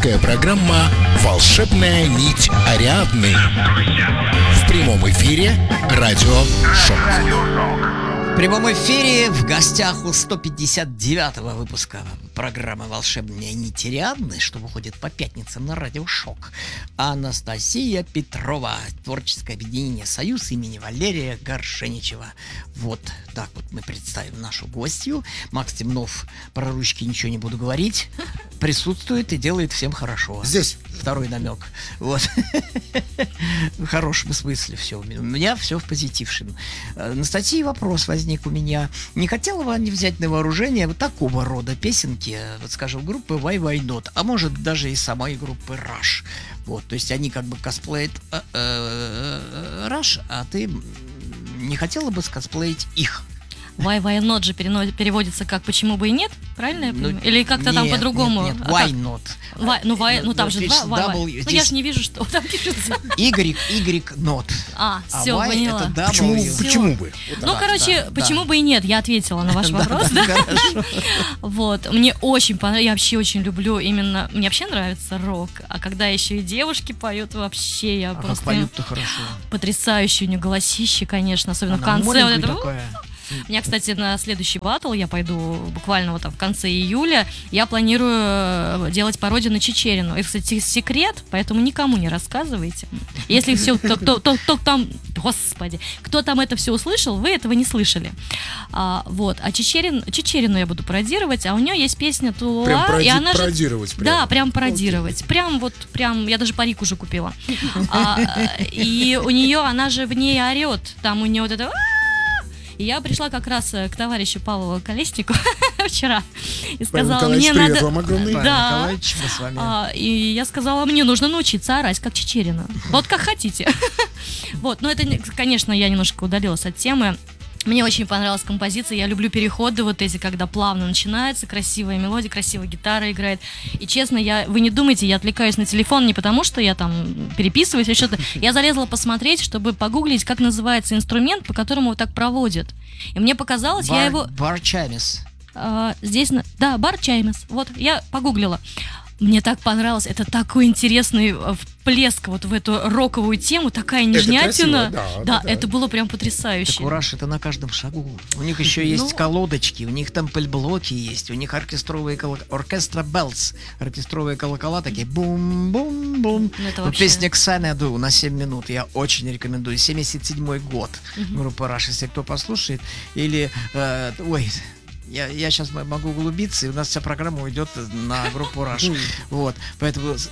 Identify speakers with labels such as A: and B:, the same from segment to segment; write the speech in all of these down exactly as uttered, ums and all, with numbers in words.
A: авторская программа «Волшебная нить Ариадны». В прямом эфире радио «Шок».
B: В прямом эфире в гостях у сто пятьдесят девятого выпуска программы «Волшебная нить Ариадны», что выходит по пятницам на радио «Шок», Анастасия Петрова, творческое объединение «Союз» имени Валерия Горшеничева. Вот так вот мы представим нашу гостью. Макс Темнов, про ручки ничего не буду говорить, присутствует и делает всем хорошо.
C: Здесь.
B: Второй намек. Вот. В хорошем смысле все. У меня все в позитившем. Анастасия, вопрос возник у меня. Не хотела бы они взять на вооружение вот такого рода песенки, вот скажем, группы Why Why Not, а может даже и самой группы Rush. Вот, то есть они как бы косплеят э, э, Rush, а ты не хотела бы скосплеить их?
D: Why Why Not же переводится как «почему бы и нет», правильно я понимаю?
B: Ну,
D: Или как-то
B: нет,
D: там по-другому?
B: Нет, нет,
D: А
B: why
D: как?
B: not?
D: Why, ну, why, ну там
B: Ну,
D: же
B: пишется
D: два why,
B: W,
D: why. Ну
B: здесь-
D: я же не вижу, что там пишется.
B: Y, Y not.
D: А,
B: А
D: все,
B: why
D: поняла.
B: это W.
C: Почему,
D: Всё.
C: почему бы? Вот
D: Ну,
B: Да,
D: короче,
B: да,
D: почему
B: да.
D: бы и нет, я ответила на ваш вопрос, да?
B: Хорошо.
D: Вот, мне очень понравилось, я вообще очень люблю именно, мне вообще нравится рок, а когда еще и девушки поют, вообще я
B: А как
D: просто...
B: поют-то хорошо.
D: Потрясающее у нее голосище, конечно, особенно в
B: Она
D: конце вот
B: моленькая
D: этого.
B: такая.
D: У меня, кстати, на следующий батл, я пойду буквально вот там в конце июля, я планирую э, делать пародию на Чичерину. Это, кстати, секрет, поэтому никому не рассказывайте. Если все, кто, кто, кто, кто там, господи, кто там это все услышал, вы этого не слышали. А, вот, а Чичерин, Чичерину я буду пародировать, а у нее есть песня Тула,
C: Прям пароди-
D: и она же...
C: пародировать прям.
D: Да, прям пародировать. Прям вот, прям, я даже парик уже купила. А, и у нее, она же в ней орет, там у нее вот это... И я пришла как раз к товарищу Павлу Колеснику вчера и сказала,
C: Павел
D: мне
C: Николаевич,
D: надо...
C: привет вам огромный.
B: Павел
D: Да.
B: Николаевич, мы с вами.
D: А, и я сказала, мне нужно научиться орать, как Чичерина. Вот как хотите. Вот, но это, не- конечно, я немножко удалилась от темы. Мне очень понравилась композиция, я люблю переходы вот эти, когда плавно начинается, красивая мелодия, красивая гитара играет. И честно, я, вы не думайте, я отвлекаюсь на телефон не потому, что я там переписываюсь или что-то. Я залезла посмотреть, чтобы погуглить, как называется инструмент, по которому вот так проводят. И мне показалось, я его...
B: Барчамис.
D: А, здесь, на- да, бар Чаймес. Вот, я погуглила. Мне так понравилось. Это такой интересный э, всплеск вот в эту роковую тему, такая нежнятина.
C: красиво, да,
D: да,
C: да, да.
D: это было прям
B: Так
D: потрясающе.
B: у Rush это на каждом шагу. У них еще есть
D: Ну.
B: колодочки, у них темпель-блоки есть, у них оркестровые колокола, оркестра беллс, оркестровые колокола такие бум-бум-бум.
D: Ну, это
B: Вот
D: вообще-
B: песня Xanadu на семь минут я очень рекомендую. семьдесят седьмой год группа Rush, если кто послушает. Или, э, ой, я, я сейчас могу углубиться, и у нас вся программа уйдет на группу Rush. Вот, поэтому... с-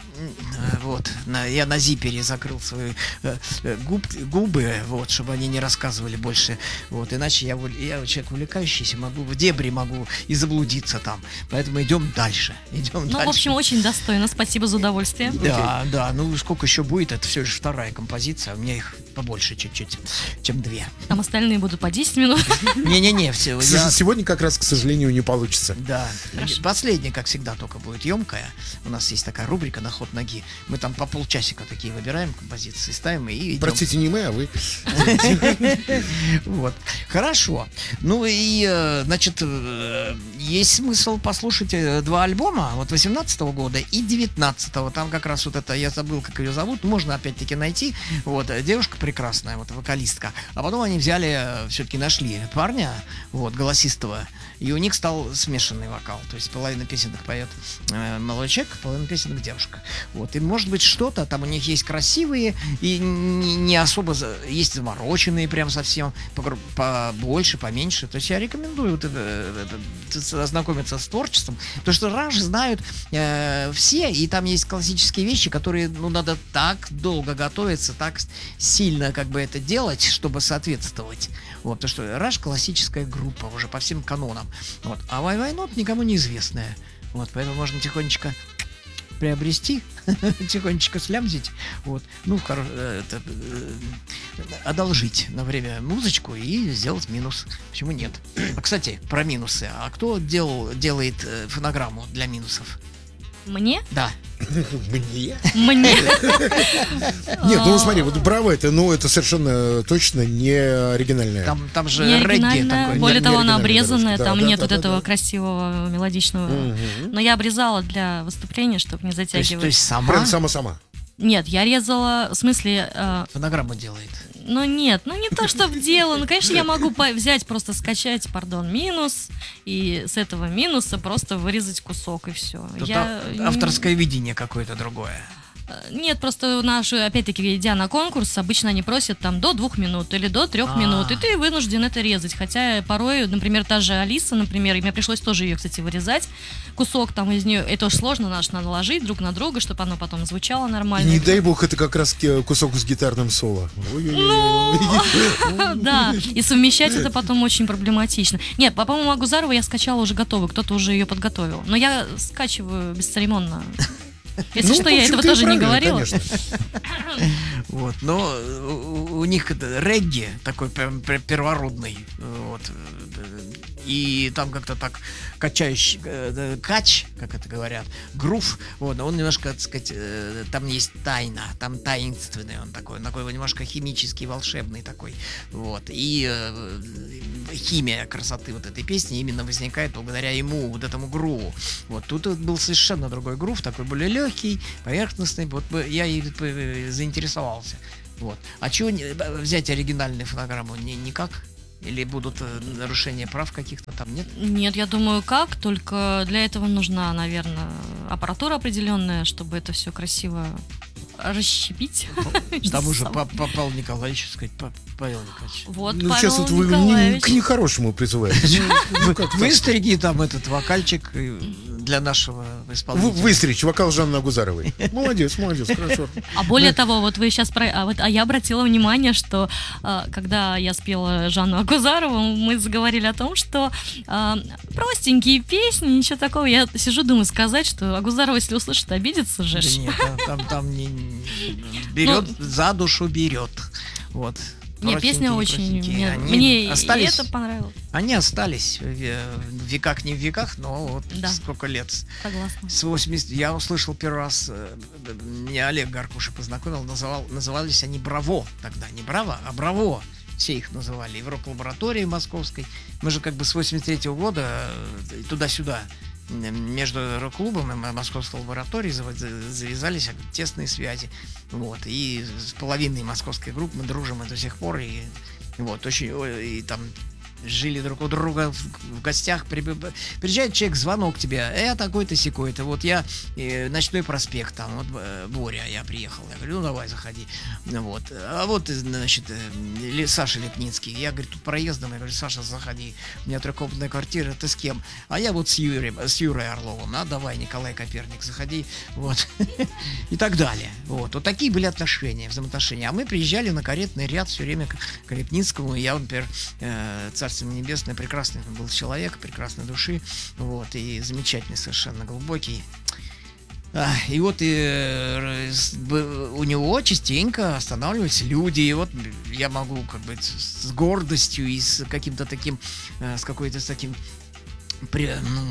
B: э, Вот, на- я на зипере закрыл свои э, э, губ, губы, вот, чтобы они не рассказывали больше, вот, иначе я, вол- я человек увлекающийся, могу в дебри могу и заблудиться там, поэтому идем дальше, идем
D: Ну,
B: дальше.
D: в общем, очень достойно. Спасибо за удовольствие.
B: Да, да, ну сколько еще будет, это все же вторая композиция, у меня их побольше чуть-чуть, чем две.
D: Там остальные будут по десять минут.
B: Не-не-не, все,
C: К
B: я...
C: сож- Сегодня как раз, к сожалению, не получится.
B: Да, последняя, как всегда, только будет емкая. У нас есть такая рубрика «На ход ноги». Мы там по полчасика такие выбираем композиции, ставим и идем.
C: Простите, не мы, а вы.
B: Вот. Хорошо. Ну и, э, значит, э, есть смысл послушать э, два альбома, вот восемнадцатого года и девятнадцатого. Там как раз вот это, я забыл, как ее зовут, можно опять-таки найти. Вот, э, девушка прекрасная, вот, вокалистка. А потом они взяли, все-таки нашли парня, вот, голосистого, и у них стал смешанный вокал. То есть половина песенок поет э, молодой человек, половина песенок девушка. Вот, и может быть что-то, там у них есть красивые и не, не особо, за- есть замороченные прям совсем, погр- побольше, поменьше. То есть я рекомендую вот это, это, ц- ознакомиться с творчеством, потому что Rush знают э, все, и там есть классические вещи, которые, ну, надо так долго готовиться, так с- сильно как бы это делать, чтобы соответствовать. Вот, потому что Rush классическая группа уже по всем канонам. Вот. А Why Why Not никому неизвестная. Вот, поэтому можно тихонечко приобрести, тихонечко слямзить, вот, ну, хоро- э, это, э, одолжить на время музычку и сделать минус. Почему нет? А, кстати, про минусы. А кто делал, делает э, фонограмму для минусов?
D: Мне?
B: Да.
C: Мне?
D: Мне.
C: Нет, ну смотри, вот Браво это, ну, это совершенно точно не оригинальное.
B: Там, там же
D: Не
B: регги
D: оригинальная,
B: такой.
D: более
C: не
D: того, она
C: оригинальная
D: обрезанная,
C: дорожка.
D: там
C: Да,
D: нет
C: да,
D: вот
C: да,
D: этого
C: да.
D: красивого мелодичного.
C: Мгм.
D: Но я обрезала для выступления, чтобы не
B: То есть,
D: затягивать.
B: то есть сама
C: Прям сама-сама.
D: Нет, я резала, в смысле, э,
B: фонограмму делает.
D: ну нет, ну не то, что в дело. Ну, конечно, я могу по- взять, просто скачать, пардон, минус, и с этого минуса просто вырезать кусок, и все.
B: Тут
D: Я...
B: а- авторское видение какое-то другое.
D: Нет, просто наши, опять-таки, идя на конкурс, обычно они просят там до двух минут или до трех
B: А.
D: минут, и ты вынужден это резать. Хотя порой, например, та же Алиса, например, и мне пришлось тоже ее, кстати, вырезать, кусок там из нее, это уж сложно, наш надо ложить друг на друга, чтобы оно потом звучало
C: И
D: нормально.
C: не дай бог, это как раз ки- кусок с гитарным соло. Ой-ой-ой.
D: Да, и совмещать это потом очень проблематично. Нет, по- по-моему, Агузарова я скачала уже готовую, кто-то уже ее подготовил. Но я скачиваю бесцеремонно. Если
C: Ну,
D: что,
C: в
D: я этого
C: общем-то, и
D: тоже не
C: правильно,
D: говорила.
C: конечно.
B: Вот, но у, у них это регги такой прям пер- первородный, вот, и там как-то так качающий, э, кач, как это говорят, грув, вот, он немножко, так сказать, э, там есть тайна, там таинственный он такой, он такой немножко химический, волшебный такой, вот, и э, химия красоты вот этой песни именно возникает благодаря ему, вот этому груву, вот, тут вот был совершенно другой грув, такой более легкий, поверхностный, вот бы я и э, заинтересовался, вот, а чего взять оригинальную фонограмму, Ни- никак? Или будут э, нарушения прав каких-то там, нет?
D: Нет, я думаю, как, только для этого нужна, наверное, аппаратура определенная, чтобы это все красиво расщепить.
B: Там уже Па- Па- Павел Николаевич, сказать, Па- Павел Николаевич.
D: Вот,
C: Ну,
D: Павел
C: сейчас вот вы не-
D: Николаевич.
C: к нехорошему призываете. Ну, как так?
B: Выстриги там этот вокальчик э, для нашего
C: Вы-
B: исполнителя.
C: Выстричь, вокал Жанны Агузаровой. Молодец, молодец, хорошо.
D: А более того, вот вы сейчас про... А, вот, а я обратила внимание, что а, когда я спела Жанну Агузарову, мы заговорили о том, что а, простенькие песни, ничего такого. Я сижу, думаю, сказать, что Агузарова, если услышит, обидится же.
B: Да нет, там, там, там не, не- берет, за душу берет. Вот.
D: Нет, песня
B: Простенькие,
D: очень...
B: простенькие.
D: Мне,
B: Они
D: мне и
B: остались,
D: это понравилось.
B: они остались в ве- в веках, не в веках, но вот
D: Да.
B: сколько лет.
D: Согласна.
B: С восьмидесятых я услышал первый раз, э, меня Олег Гаркуша познакомил, называл, назывались они Браво тогда, не Браво, а Браво. Все их называли, и в рок-лаборатории московской. Мы же как бы с восемьдесят третьего года э, туда-сюда э, между рок-клубом и московской лабораторией зав- завязались тесные связи. Вот. И с половиной московской группы мы дружим и до сих пор. И, вот, очень, ой, и там жили друг у друга в, в гостях. Прибы- Приезжает человек, звонок тебе, э, такой-то, сякой-то. Вот я, э, Ночной проспект, там, вот, э, Боря, я приехал. Я говорю, ну, давай, заходи. Ну, вот. А вот, э, значит, э, Ле- Саша Лепницкий. Я, говорю, тут проездом. Я говорю, Саша, заходи. У меня трехкомнатная квартира, ты с кем? А я вот с Юрием, с Юрой Орловым. А, давай, Николай Коперник, заходи. Вот. И так далее. Вот. Вот такие были отношения, взаимоотношения. А мы приезжали на каретный ряд все время к к Лепницкому. Я, например, э, Царство Небесное, прекрасный был человек, прекрасной души, вот, и замечательный совершенно, глубокий. А, И вот и, э, с- б- у него частенько останавливаются люди, и вот я могу как бы с с гордостью и с каким-то таким, э, с какой-то с таким при- м,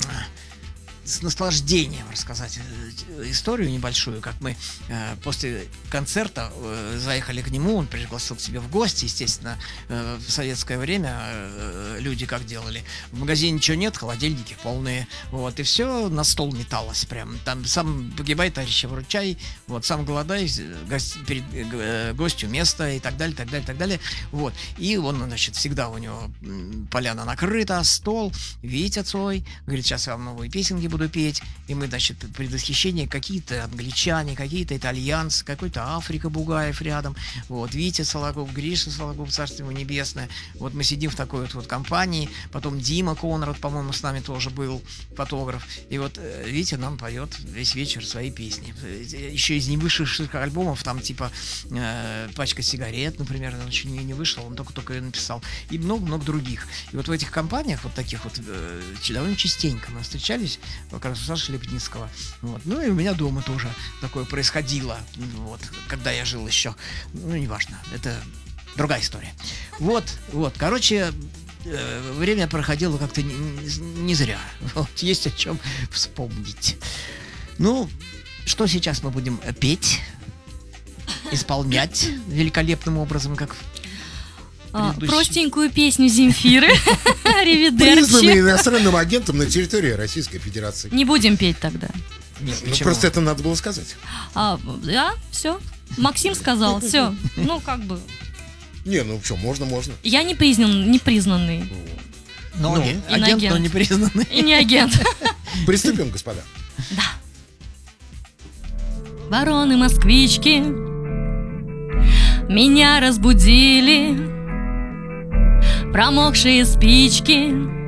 B: с наслаждением рассказать э, историю небольшую, как мы э, после концерта э, заехали к нему, он пригласил к себе в гости, естественно, э, в советское время э, люди как делали, в магазине ничего нет, холодильники полные, вот, и все на стол металось прям, там сам погибай, товарища, выручай, вот, сам голодай, гость, перед э, гостю место и так далее, так далее, так далее, вот, и он, значит, всегда у него м, поляна накрыта, стол, Витя Цой, говорит, сейчас я вам новые песенки буду петь, и мы, значит, предвосхищение, какие-то англичане, какие-то итальянцы, какой-то Африка Бугаев рядом, вот, Витя Сологуб, Гриша Сологуб, царство его небесное, вот мы сидим в такой вот, вот компании, потом Дима Конрад, по-моему, с нами тоже был, фотограф, и вот э, Витя нам поет весь вечер свои песни, еще из невышедших альбомов, там, типа, э, «Пачка сигарет», например, он еще не, не вышел, он только-только ее написал, и много-много других, и вот в этих компаниях, вот таких вот, э, довольно частенько мы встречались, как раз у Саши Лепницкого. Вот. Ну и у меня дома тоже такое происходило. Вот, когда я жил еще. Ну, неважно. Это другая история. Вот, вот. Короче, э, время проходило как-то не, не- не зря. Вот, есть о чем вспомнить. Ну, что сейчас мы будем э, петь, исполнять великолепным образом, как
D: А,
B: предыдущий.
D: простенькую песню Земфиры.
C: Признанный
D: Аривидерчи.
C: иностранным агентом на территории Российской Федерации.
D: Не будем петь тогда.
B: Нет,
C: Ну,
B: почему?
C: просто это надо было сказать.
D: А, да, все. Максим сказал, все. Ну, как бы.
C: Не, ну что, можно, можно.
D: Я не признан, не признанный.
B: Но
C: Ну,
B: не- агент, но
D: инагент.
B: не признанный.
D: И не агент.
C: Приступим, господа.
D: Вороны-москвички меня разбудили, промокшие спички